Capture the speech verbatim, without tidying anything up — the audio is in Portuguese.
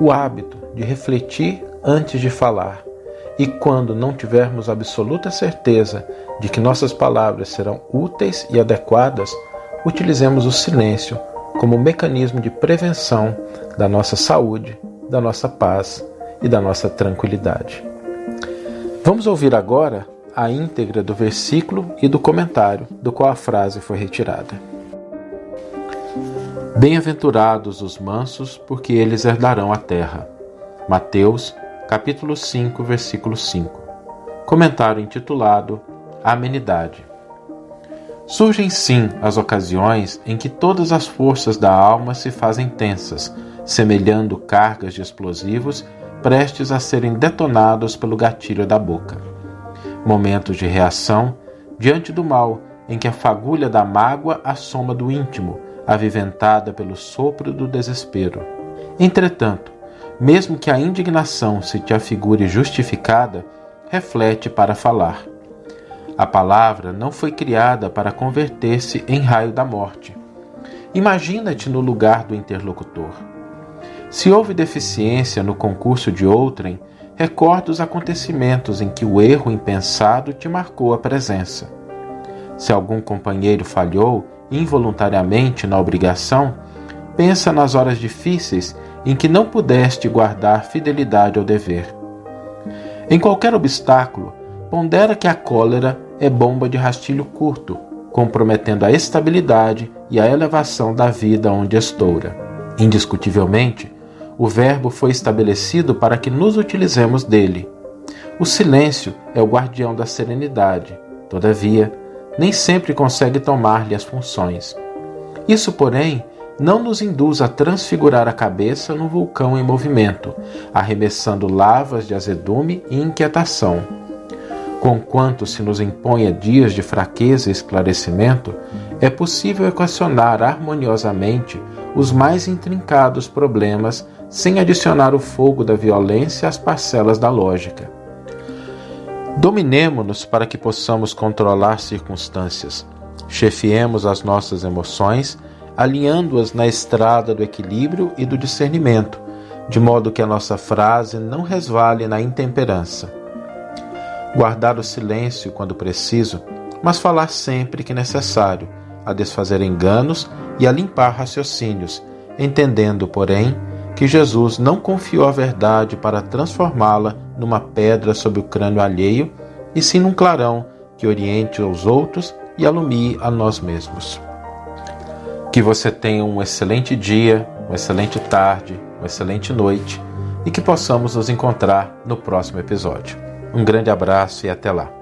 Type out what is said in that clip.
o hábito de refletir antes de falar. E quando não tivermos absoluta certeza de que nossas palavras serão úteis e adequadas, utilizemos o silêncio como mecanismo de prevenção da nossa saúde, da nossa paz e da nossa tranquilidade. Vamos ouvir agora a íntegra do versículo e do comentário do qual a frase foi retirada. Bem-aventurados os mansos, porque eles herdarão a terra. Mateus, capítulo cinco, versículo cinco. Comentário intitulado Amenidade. Surgem sim as ocasiões em que todas as forças da alma se fazem tensas, semelhando cargas de explosivos prestes a serem detonados pelo gatilho da boca. Momentos de reação diante do mal, em que a fagulha da mágoa assoma do íntimo, aviventada pelo sopro do desespero. Entretanto, mesmo que a indignação se te afigure justificada, reflete para falar. A palavra não foi criada para converter-se em raio da morte. Imagina-te no lugar do interlocutor. Se houve deficiência no concurso de outrem, recorda os acontecimentos em que o erro impensado te marcou a presença. Se algum companheiro falhou involuntariamente na obrigação, pensa nas horas difíceis em que não pudeste guardar fidelidade ao dever. Em qualquer obstáculo, pondera que a cólera é bomba de rastilho curto, comprometendo a estabilidade e a elevação da vida onde estoura. Indiscutivelmente, o verbo foi estabelecido para que nos utilizemos dele. O silêncio é o guardião da serenidade, todavia, nem sempre consegue tomar-lhe as funções. Isso, porém, não nos induz a transfigurar a cabeça num vulcão em movimento, arremessando lavas de azedume e inquietação. Conquanto se nos imponha dias de fraqueza e esclarecimento, é possível equacionar harmoniosamente os mais intrincados problemas sem adicionar o fogo da violência às parcelas da lógica. Dominemo-nos para que possamos controlar circunstâncias. Chefiemos as nossas emoções, alinhando-as na estrada do equilíbrio e do discernimento, de modo que a nossa frase não resvale na intemperança. Guardar o silêncio quando preciso, mas falar sempre que necessário, a desfazer enganos e a limpar raciocínios, entendendo, porém, que Jesus não confiou a verdade para transformá-la numa pedra sob o crânio alheio, e sim num clarão que oriente aos outros e alumie a nós mesmos. Que você tenha um excelente dia, uma excelente tarde, uma excelente noite e que possamos nos encontrar no próximo episódio. Um grande abraço e até lá.